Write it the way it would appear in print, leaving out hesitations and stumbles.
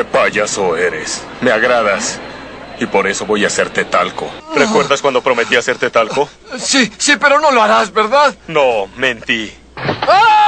¡Qué payaso eres! Me agradas. Y por eso voy a hacerte talco. ¿Recuerdas cuando prometí hacerte talco? Sí, pero no lo harás, ¿verdad? No, mentí. ¡Ah!